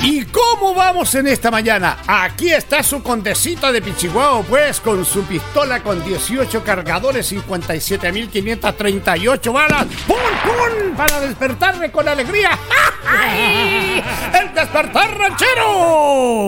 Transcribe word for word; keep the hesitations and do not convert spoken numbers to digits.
¿Y cómo vamos en esta mañana? Aquí está su condecito de Pichihuahua, pues, con su pistola con dieciocho cargadores, cincuenta y siete mil quinientas treinta y ocho balas. ¡Pum, pum! Para despertarme con alegría. ¡El despertar ranchero!